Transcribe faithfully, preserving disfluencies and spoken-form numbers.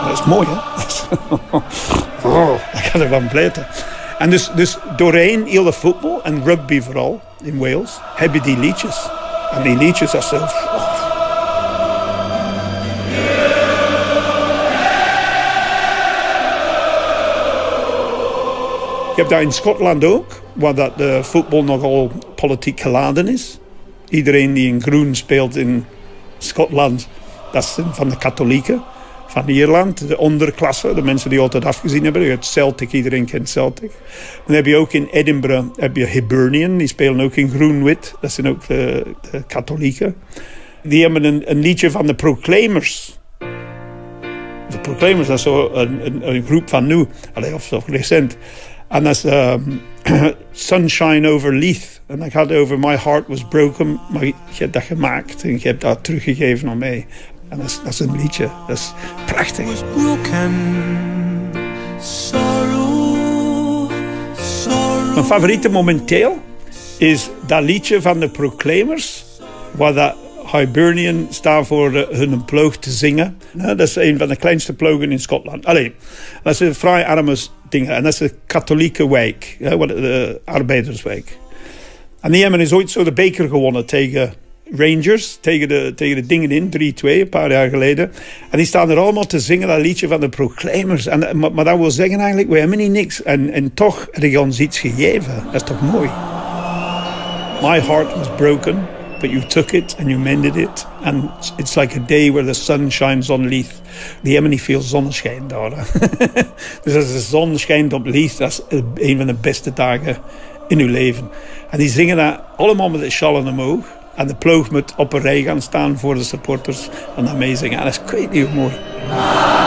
Dat is mooi, hè? Oh, dat gaat er van pleiten. En dus, dus doorheen heel de voetbal, en rugby vooral, in Wales, heb je die liedjes. En die liedjes, dat is... Oh. Je hebt dat in Schotland ook, waar dat de voetbal nogal politiek geladen is. Iedereen die in groen speelt in Schotland, dat is van de katholieken. Van Ierland, de onderklasse, de mensen die altijd afgezien hebben. Je hebt Celtic, iedereen kent Celtic. Dan heb je ook in Edinburgh heb je Hibernian, die spelen ook in groen-wit. Dat zijn ook de, de katholieken. Die hebben een, een liedje van de Proclaimers. De Proclaimers, dat is zo een, een, een groep van nu, allee, of zo recent. En dat is um, Sunshine Over Leith. En dat gaat over My Heart Was Broken. Maar je hebt dat gemaakt en je hebt dat teruggegeven aan mij. En dat is, dat is een liedje. Dat is prachtig. Mijn favoriete momenteel is dat liedje van de Proclaimers. Waar dat Hibernian staat voor hun ploeg te zingen. Dat is een van de kleinste ploegen in Schotland. Allee, dat is een vrij arme ding. En dat is de katholieke wijk. De arbeiderswijk. En die hebben dus ooit zo de beker gewonnen tegen Rangers. Tegen de, tegen de dingen in, drie twee, een paar jaar geleden. En die staan er allemaal te zingen, dat liedje van de Proclaimers. En, maar, maar dat wil zeggen eigenlijk, we hebben niet niks. En, en toch heb je ons iets gegeven. Dat is toch mooi. My heart was broken. But you took it and you mended it. And it's like a day where the sun shines on Leith. Die hebben niet veel zonneschijn daar. Dus als de zon schijnt op Leith, dat is een van de beste dagen in uw leven. En die zingen dat allemaal met de schallen omhoog. En de ploeg moet op een rij gaan staan voor de supporters en dan meezingen. En dat is, ik weet niet hoe mooi.